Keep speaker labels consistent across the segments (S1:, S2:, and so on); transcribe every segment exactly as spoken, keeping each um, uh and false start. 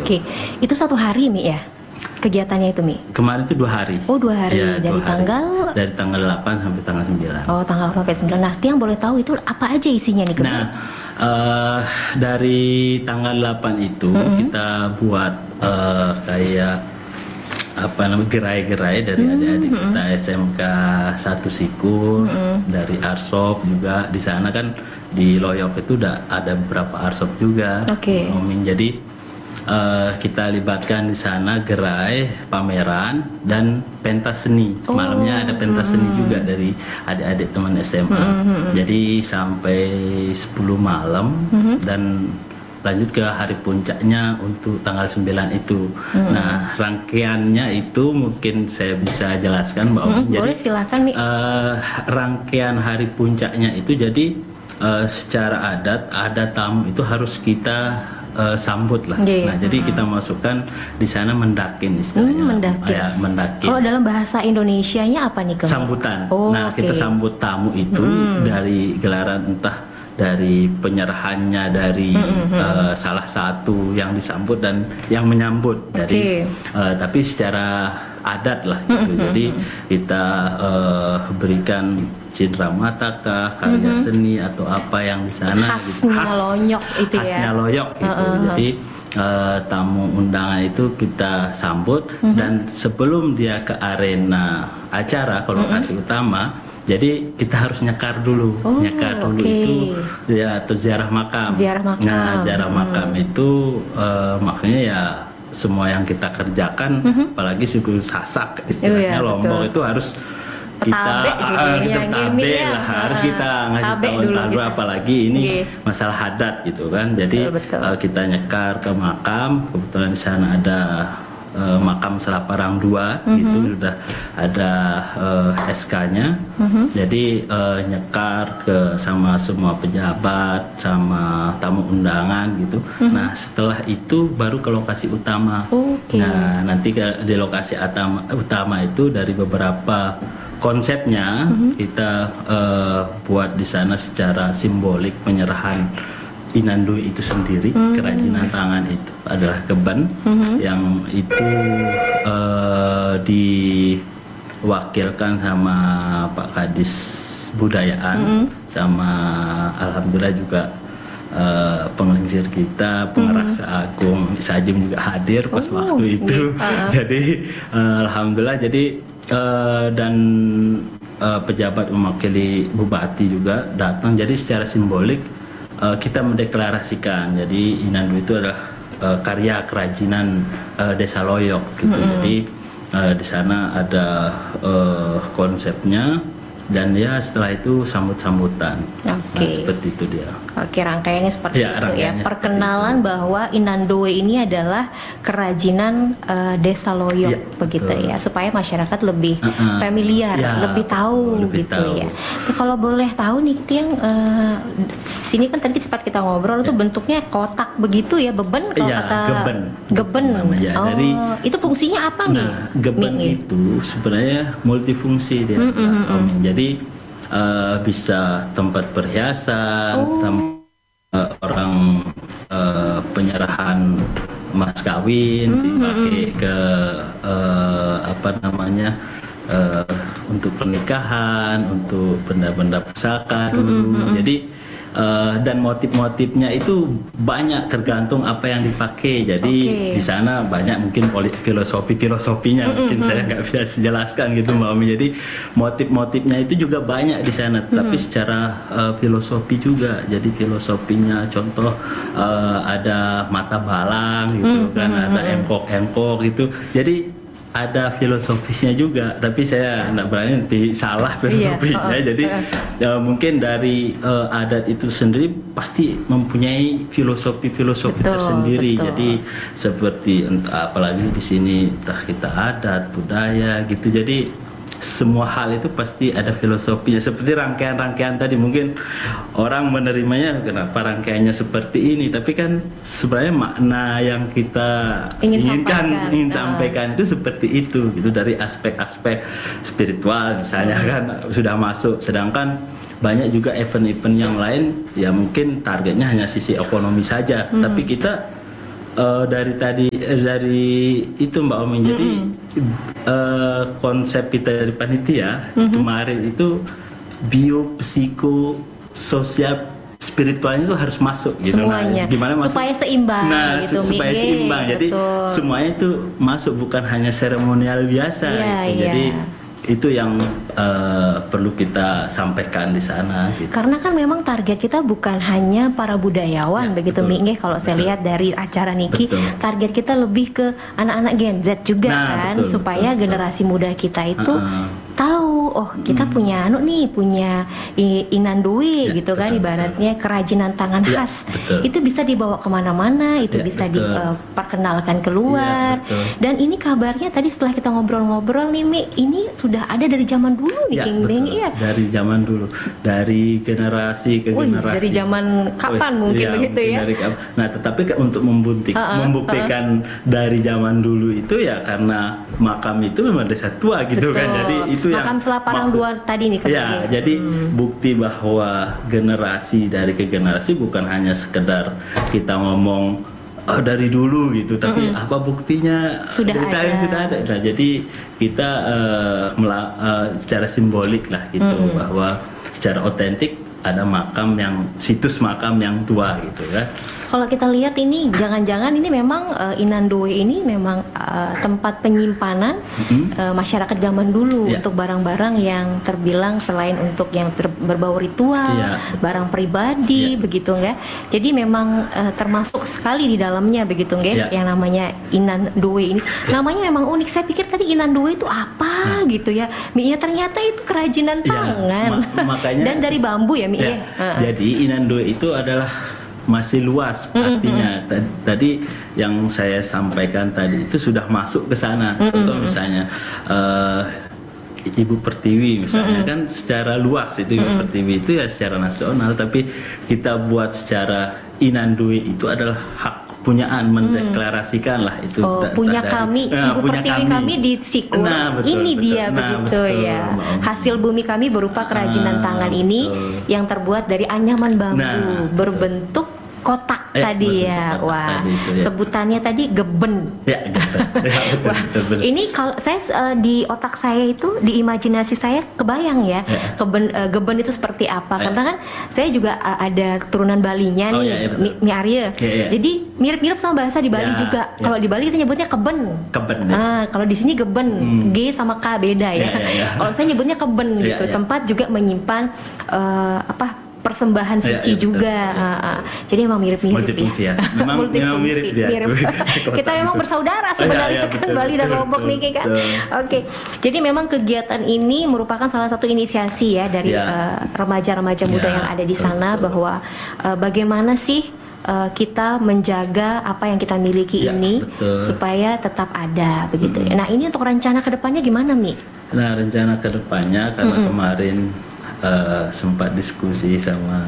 S1: Oke, itu satu hari Mi ya? Kegiatannya itu Mi?
S2: Kemarin itu dua hari.
S1: Oh dua hari,
S2: Ya,
S1: dari
S2: dua hari.
S1: tanggal?
S2: Dari tanggal delapan sampai tanggal sembilan.
S1: Oh tanggal delapan sampai sembilan. Nah Tiang boleh tahu itu apa aja isinya nih?
S2: Nah, uh, dari tanggal delapan itu mm-hmm. kita buat uh, kayak apa namanya gerai-gerai dari mm-hmm. adik-adik kita S M K satu Sikur, mm-hmm. dari Arsop juga. Di sana kan di Loyok itu udah ada beberapa Arsop juga.
S1: Oke.
S2: Okay. Jadi uh, kita libatkan di sana gerai, pameran dan pentas seni. Oh. Malamnya ada pentas mm-hmm. seni juga dari adik-adik teman S M A. Mm-hmm. Jadi sampai sepuluh malam mm-hmm. dan lanjut ke hari puncaknya untuk tanggal sembilan itu. Hmm. Nah, rangkaiannya itu mungkin saya bisa jelaskan Mbak Om.
S1: Hmm,
S2: jadi
S1: boleh, silakan, Mi.
S2: Uh, rangkaian hari puncaknya itu jadi uh, secara adat ada tamu itu harus kita uh, sambut lah. Yeah. Nah, jadi hmm. kita masukkan di sana mendakin istilahnya.
S1: Hmm, mendakin.
S2: Ya, mendakin.
S1: Kalau dalam bahasa Indonesianya apa nih?
S2: Sambutan.
S1: Oh,
S2: nah, okay. kita sambut tamu itu hmm. dari gelaran entah dari penyerahannya dari mm-hmm. uh, salah satu yang disambut dan yang menyambut. Jadi, okay. uh, tapi secara adat lah gitu. Mm-hmm. Jadi kita uh, berikan cindera mata kah, karya mm-hmm. seni atau apa yang di sana.
S1: Khasnya
S2: gitu. Khas,
S1: Loyok itu ya.
S2: Khasnya Loyok gitu. Uh-huh. Jadi uh, tamu undangan itu kita sambut mm-hmm. dan sebelum dia ke arena acara ke lokasi mm-hmm. utama. Jadi kita harus nyekar dulu,
S1: oh,
S2: nyekar dulu
S1: okay.
S2: itu ya atau ziarah makam.
S1: Ziarah makam.
S2: Nah, ziarah hmm. makam itu uh, makanya ya semua yang kita kerjakan, hmm. apalagi suku Sasak istilahnya oh, ya, Lombok betul. Itu harus kita uh, kita tabe ya. lah, harus kita ngasih tahu tahu apalagi ini okay. masalah adat gitu kan. Jadi betul, betul. Uh, kita nyekar ke makam, kebetulan di sana ada Uh, makam Selaparang dua mm-hmm. gitu sudah ada uh, S K-nya. Mm-hmm. Jadi uh, nyekar ke sama semua pejabat sama tamu undangan gitu. Mm-hmm. Nah, setelah itu baru ke lokasi utama. Okay. Nah, nanti ke di lokasi utama utama itu dari beberapa konsepnya mm-hmm. kita uh, buat di sana secara simbolik penyerahan Inandoi itu sendiri, hmm. kerajinan tangan itu adalah keban hmm. yang itu uh, diwakilkan sama Pak Kadis Budayaan hmm. sama alhamdulillah juga uh, penglingsir kita, pengeraksa hmm. agung Sajim juga hadir pas oh, waktu itu. Uh. Jadi uh, alhamdulillah jadi uh, dan uh, pejabat mewakili bupati juga datang. Jadi secara simbolik Uh, kita mendeklarasikan, jadi Inandoi itu adalah uh, karya kerajinan uh, Desa Loyok gitu. Mm-hmm. Jadi uh, di sana ada uh, konsepnya dan ya setelah itu sambut-sambutan.
S1: Oke. Okay.
S2: Nah, seperti itu dia.
S1: Oke, rangkaiannya seperti
S2: ya,
S1: itu ya. Perkenalan itu. Bahwa Inandoi ini adalah kerajinan uh, Desa Loyok ya, begitu betul. Ya, supaya masyarakat lebih uh-uh. familiar, ya, lebih tahu lebih gitu tahu. Ya. Nah, kalau boleh tahu nih Tiang, uh, sini kan tadi sempat kita ngobrol ya. Tuh bentuknya kotak begitu ya, beben kalau ya, kata
S2: geben.
S1: Geben.
S2: Ya,
S1: oh,
S2: dari,
S1: itu fungsinya apa nih?
S2: Nah, geben Ming, itu sebenarnya multifungsi dia.
S1: Mm-hmm.
S2: Jadi uh, bisa tempat perhiasan, oh. tem- uh, orang uh, penyerahan mas kawin mm-hmm. dipakai ke uh, apa namanya uh, untuk pernikahan, untuk benda-benda pusaka dulu. Mm-hmm. Jadi uh, dan motif-motifnya itu banyak tergantung apa yang dipakai. Jadi okay. di sana banyak mungkin filosofi-filosofinya mm-hmm. mungkin saya nggak bisa jelaskan gitu Mbak Omi. Jadi motif-motifnya itu juga banyak di sana, mm-hmm. tapi secara uh, filosofi juga. Jadi filosofinya contoh uh, ada mata balang gitu mm-hmm. kan, ada empok-empok gitu. Jadi ada filosofisnya juga, tapi saya nggak berani nanti salah filosofinya. Iya. Oh, jadi uh. ya, mungkin dari uh, adat itu sendiri pasti mempunyai filosofi-filosofi betul, tersendiri. Betul. Jadi seperti entah apalagi di sini entah kita adat, budaya gitu. Jadi semua hal itu pasti ada filosofinya. Seperti rangkaian-rangkaian tadi mungkin orang menerimanya kenapa rangkaiannya seperti ini, tapi kan sebenarnya makna yang kita ingin inginkan sampaikan. ingin sampaikan itu seperti itu gitu, dari aspek-aspek spiritual misalnya hmm. kan sudah masuk. Sedangkan banyak juga event-event yang lain ya mungkin targetnya hanya sisi ekonomi saja, hmm. tapi kita uh, dari tadi eh, dari itu Mbak Omi. Mm-hmm. Jadi uh, konsep kita dari panitia mm-hmm. kemarin itu biopsiko sosial spiritualnya itu harus masuk gitu.
S1: Semuanya.
S2: Nah, gimana masuk?
S1: Supaya seimbang
S2: nah,
S1: gitu.
S2: supaya
S1: Mie.
S2: seimbang. Jadi
S1: Betul.
S2: semuanya itu masuk, bukan hanya seremonial biasa
S1: yeah,
S2: gitu.
S1: Yeah.
S2: Jadi itu yang uh, perlu kita sampaikan di sana gitu.
S1: Karena kan memang target kita bukan hanya para budayawan, ya, begitu Mi nggih, kalau betul. Saya lihat dari acara niki, betul. Target kita lebih ke anak-anak Gen Z juga nah, kan, betul, supaya betul, generasi betul. Muda kita itu uh-uh. tahu, oh kita hmm. punya anu nih, punya inandue ya, gitu kan, betul, ibaratnya betul. Kerajinan tangan ya, khas. Betul. Itu bisa dibawa kemana-mana, itu ya, bisa diperkenalkan keluar. Ya, dan ini kabarnya tadi setelah kita ngobrol-ngobrol nih Mi, ini sudah ada dari zaman dulu nih ya, King Beng, iya.
S2: Dari zaman dulu, dari generasi ke
S1: Uy,
S2: generasi.
S1: Dari zaman kapan Uy, mungkin ya, begitu ya? Dari,
S2: nah, tetapi untuk membuktikan, uh-uh, membuktikan uh-uh. dari zaman dulu itu ya karena makam itu memang desa tua gitu. Betul. Kan, jadi itu
S1: makam
S2: yang
S1: Selaparang dua tadi nih.
S2: Ya, jadi hmm. bukti bahwa generasi dari ke generasi bukan hanya sekedar kita ngomong oh, dari dulu gitu, tapi mm-hmm. apa buktinya
S1: sudah
S2: dari
S1: ada.
S2: Saya sudah ada. Nah, jadi kita uh, mela- uh, secara simbolik lah gitu mm-hmm. bahwa secara otentik ada makam yang situs makam yang tua gitu ya.
S1: Kalau kita lihat ini jangan-jangan ini memang uh, Inandoe ini memang uh, tempat penyimpanan mm-hmm. uh, masyarakat zaman dulu yeah. untuk barang-barang yang terbilang selain untuk yang ber- berbau ritual, yeah. barang pribadi yeah. begitu enggak. Jadi memang uh, termasuk sekali di dalamnya begitu enggak yeah. yang namanya Inandoe ini. Yeah. Namanya memang unik. Saya pikir tadi Inandoe itu apa hmm. gitu ya. Mi, ya ternyata itu kerajinan tangan. Yeah. Ma- makanya dan dari bambu ya Mi.
S2: Yeah.
S1: Ya. Uh.
S2: Jadi Inandoe itu adalah masih luas artinya. Mm-hmm. Tadi yang saya sampaikan tadi itu sudah masuk ke sana. Mm-hmm. Contoh misalnya uh, Ibu Pertiwi misalnya mm-hmm. kan secara luas itu Ibu mm-hmm. Pertiwi itu ya secara nasional, tapi kita buat secara Inandoe itu adalah hak punyaan, mendeklarasikan lah itu.
S1: Oh, da- punya dari, kami, nah, Ibu punya Pertiwi kami, kami di Sikur. Nah, betul, ini betul, dia nah, begitu betul, ya. Betul. Hasil bumi kami berupa kerajinan ah, tangan ini betul. Yang terbuat dari anyaman bambu nah, berbentuk kotak eh, tadi betul, ya. Wah, tadi itu, ya. Sebutannya tadi geben. Ya, geben. Ya, betul, Wah, betul, betul. Ini kalau saya uh, di otak saya itu, di imajinasi saya kebayang ya, ya. Keben, uh, geben itu seperti apa. Ya. Karena kan saya juga uh, ada keturunan Balinya oh, nih, ya, ya, Mi, Mi Arya. Ya, ya. Jadi mirip-mirip sama bahasa di Bali ya, juga. Ya. Kalau di Bali kita nyebutnya keben. Keben. Ya. Nah, kalau di sini geben, hmm. G sama K beda ya. Ya, ya, ya. Kalau saya nyebutnya keben gitu. Ya, ya. Tempat juga menyimpan uh, apa? Persembahan suci ya, ya, juga, ya. Uh, uh. Jadi emang mirip-mirip
S2: multifungsi ya. Memang, memang mirip dia.
S1: Mirip. Kita memang bersaudara sebenarnya oh, ya, ya, kan betul, Bali dan Lombok nih kan. Oke, okay. Jadi memang kegiatan ini merupakan salah satu inisiasi ya dari ya. uh, remaja-remaja muda ya, yang ada di sana betul. Bahwa uh, bagaimana sih uh, kita menjaga apa yang kita miliki ya, ini betul. Supaya tetap ada begitu. Hmm. Nah ini untuk rencana kedepannya gimana Mi?
S2: Nah rencana kedepannya karena hmm. kemarin Uh, sempat diskusi sama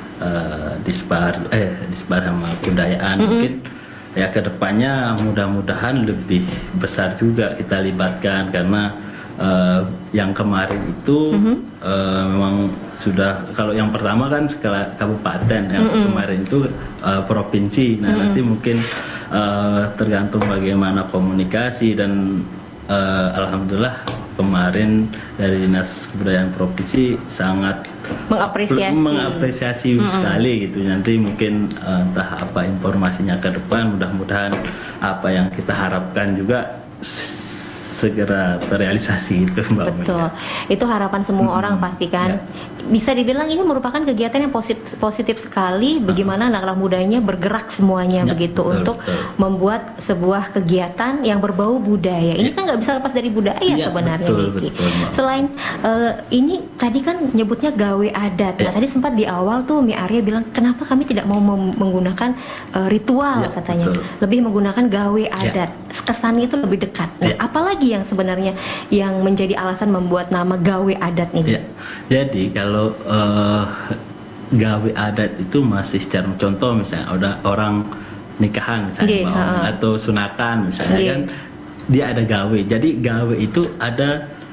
S2: uh, Dispar eh Dispar sama kebudayaan mm-hmm. mungkin ya kedepannya mudah-mudahan lebih besar juga kita libatkan karena uh, yang kemarin itu mm-hmm. uh, memang sudah kalau yang pertama kan skala kabupaten yang mm-hmm. kemarin itu uh, provinsi nah mm-hmm. nanti mungkin uh, tergantung bagaimana komunikasi dan uh, alhamdulillah kemarin dari Dinas Kebudayaan Provinsi sangat
S1: mengapresiasi,
S2: mengapresiasi mm-hmm. sekali gitu. Nanti mungkin uh, entah apa informasinya ke depan, mudah-mudahan apa yang kita harapkan juga segera terrealisasi itu Mbak.
S1: Betul, itu harapan semua hmm. orang pasti kan. Ya. Bisa dibilang ini merupakan kegiatan yang positif, positif sekali. Bagaimana uh. anak-anak mudanya bergerak semuanya ya, begitu betul, untuk betul. Membuat sebuah kegiatan yang berbau budaya. Ini ya. Kan nggak bisa lepas dari budaya ya, sebenarnya. Betul, betul, selain uh, ini tadi kan nyebutnya gawe adat. Ya. Nah tadi sempat di awal tuh Mi Arya bilang kenapa kami tidak mau mem- menggunakan uh, ritual ya, katanya, betul. Lebih menggunakan gawe adat. Ya. Kesannya itu lebih dekat. Nah, ya. Apalagi yang sebenarnya yang menjadi alasan membuat nama gawe adat ini? Ya,
S2: jadi kalau uh, gawe adat itu masih secara contoh misalnya ada orang nikahan misalnya yeah, uh, atau sunatan misalnya yeah. kan dia ada gawe. Jadi gawe itu ada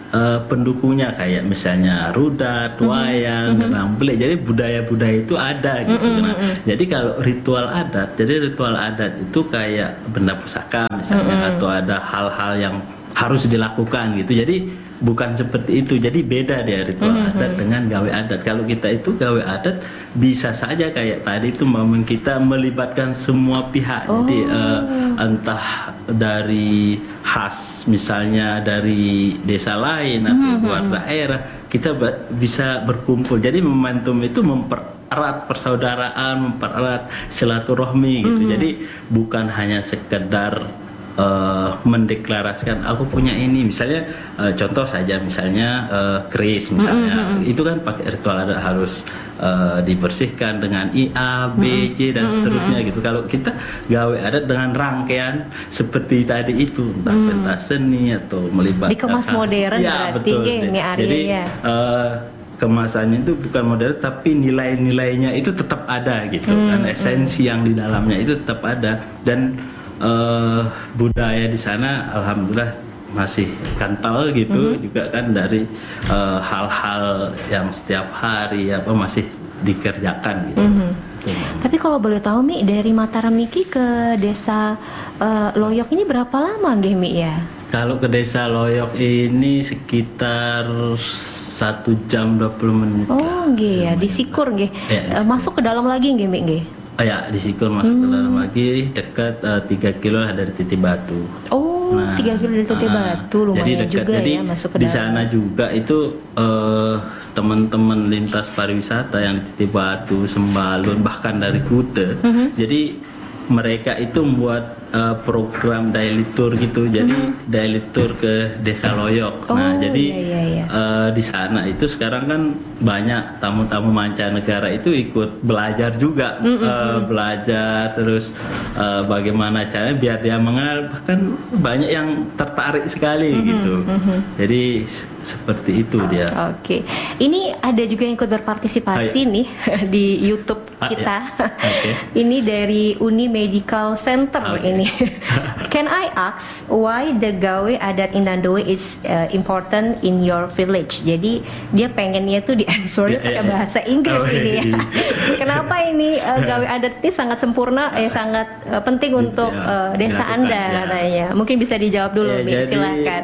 S2: uh, pendukungnya kayak misalnya rudat, wayang,
S1: mm-hmm.
S2: ramble. Jadi budaya-budaya itu ada gitu.
S1: Mm-hmm.
S2: Nah, jadi kalau ritual adat, jadi ritual adat itu kayak benda pusaka misalnya, mm-hmm. atau ada hal-hal yang harus dilakukan gitu. Jadi bukan seperti itu. Jadi beda dia ritual mm-hmm. adat dengan gawe adat. Kalau kita itu gawe adat bisa saja kayak tadi itu momen kita melibatkan semua pihak. Oh. Jadi uh, entah dari khas misalnya dari desa lain atau mm-hmm. luar daerah, kita ba- bisa berkumpul. Jadi momentum itu mempererat persaudaraan, mempererat silaturahmi gitu. Mm-hmm. Jadi bukan hanya sekedar Uh, mendeklarasikan aku punya ini, misalnya uh, contoh saja misalnya uh, keris misalnya, mm-hmm. itu kan pakai ritual adat harus uh, dibersihkan dengan I A, B, C dan seterusnya gitu. Kalau kita gawe adat dengan rangkaian seperti tadi itu, entah mm. pentas seni atau melibatkan
S1: dikemas modern
S2: ya,
S1: berarti ini area.
S2: Jadi uh, kemasannya itu bukan modern tapi nilai-nilainya itu tetap ada gitu, mm, dan esensi mm. yang di dalamnya itu tetap ada. Dan Uh, budaya di sana alhamdulillah masih kental gitu, mm-hmm. juga kan dari uh, hal-hal yang setiap hari apa masih dikerjakan gitu. Mm-hmm.
S1: Tapi kalau boleh tahu Mi, dari Mataram Miki ke desa uh, Loyok ini berapa lama nggih Mi ya?
S2: Kalau ke desa Loyok ini sekitar satu jam dua puluh menit.
S1: Oh nggih ya, di Sikur nggih. Ya, uh, masuk ke dalam lagi nggih Mi nggih?
S2: Oh ya, di Sikur masuk hmm. ke dalam lagi dekat uh, tiga kilo dari Titik Batu.
S1: Oh, nah, tiga kilo dari Titik uh, Batu lumayan jadi dekat, juga jadi ya masuk ke dalam. Di sana juga itu uh, teman-teman lintas pariwisata yang di Titik Batu, Sembalun, bahkan dari Kute. Mm-hmm. Jadi mereka itu membuat uh, program daily tour gitu. Jadi mm-hmm. daily tour ke Desa Loyok. Oh,
S2: nah, jadi
S1: iya, iya.
S2: Uh, di sana itu sekarang kan banyak tamu-tamu mancanegara itu ikut belajar juga, mm-hmm. uh, belajar terus uh, bagaimana caranya biar dia mengenal, bahkan banyak yang tertarik sekali mm-hmm. gitu. Mm-hmm. Jadi seperti itu dia.
S1: Oke, okay. Ini ada juga yang ikut berpartisipasi Hai. nih di YouTube kita. Ah, ya. Okay. Ini dari Uni Medical Center okay. ini. Can I ask why the gawe adat Inandoe is uh, important in your village? Jadi dia pengennya tuh di answer yeah, pakai yeah, bahasa Inggris oh, ini ya. Kenapa ini uh, gawe adat ini sangat sempurna, eh sangat uh, penting untuk uh, desa Anda ya. Katanya. Mungkin bisa dijawab dulu, yeah, Mi. Jadi, silakan.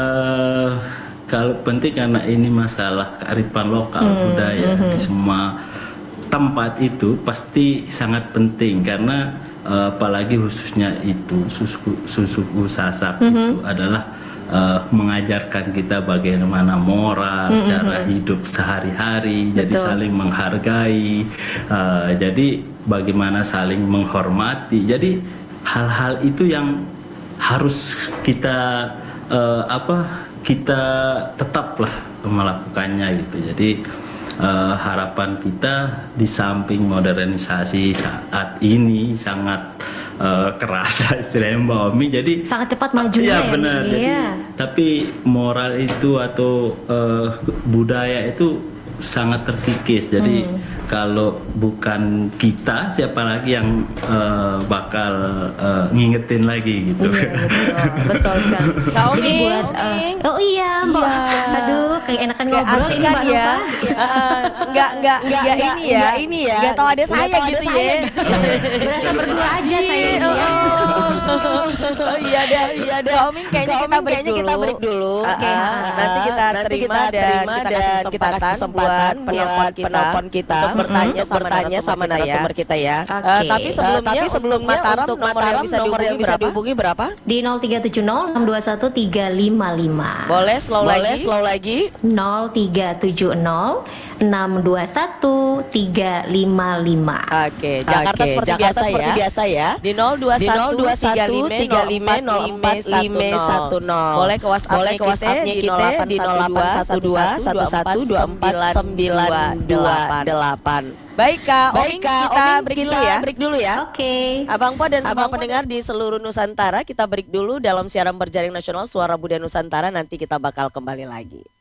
S1: Uh,
S2: Kalau penting karena ini masalah kearifan lokal hmm, budaya hmm. di semua tempat itu pasti sangat penting karena uh, apalagi khususnya itu susu susuku Sasak hmm. itu adalah uh, mengajarkan kita bagaimana moral, hmm. cara hidup sehari-hari, jadi saling menghargai, uh, jadi bagaimana saling menghormati. Jadi hal-hal itu yang harus kita uh, apa kita tetaplah melakukannya gitu. Jadi uh, harapan kita di samping modernisasi saat ini sangat uh, kerasa istilahnya Mbak Omi, jadi
S1: sangat cepat majunya
S2: ya, benar.
S1: Ya,
S2: jadi,
S1: ya.
S2: Tapi moral itu atau uh, budaya itu sangat terkikis. Jadi hmm. kalau bukan kita, siapa lagi yang uh, bakal uh, ngingetin lagi gitu.
S1: Iya, betul, betul sekali.
S3: Kau
S1: Jadi buat uh, oh iya Mbak, iya. Aduh kayak enakan
S3: kayak
S1: ngobrol
S3: asik
S1: ini
S3: kan
S1: Mbak
S3: ya.
S1: Nova.
S3: Uh, enggak enggak enggak ya, ini ya, ini ya. Enggak tahu ada saya gitu ya.
S1: Berasa berdua aja saya ini.
S3: Oh iya deh, iya deh. Omin kayaknya kita break dulu. Kita break dulu. Oke. Nanti kita terima dan kita kasih kesempatan penelpon kita, penelpon kita untuk bertanya sama bertanya sama narasumber kita ya. Okay. Uh, tapi sebelumnya, uh, tapi sebelumnya Mataram, untuk nomor yang bisa nomor dihubungi, yang bisa dihubungi berapa?
S1: Di nol tiga tujuh nol enam dua satu tiga lima lima.
S3: Boleh slow Boleh lagi? slow lagi.
S1: nol tiga tujuh nol enam dua satu tiga lima lima.
S3: Oke, Jakarta, okay. seperti, Jakarta biasa seperti ya. biasa ya. Di nol dua satu tiga lima nol empat lima satu nol. Boleh ke WhatsApp Boleh ke WhatsApp-nya kita di nol delapan satu dua satu satu dua empat sembilan dua delapan. Baik Kak, Baik, Oming, Kak, kita Oming, break kita dulu ya. Break dulu ya.
S1: Oke. Okay.
S3: Abang Po dan semua pendengar di seluruh Nusantara, kita break dulu dalam siaran berjaring nasional Suara Budaya Nusantara. Nanti kita bakal kembali lagi.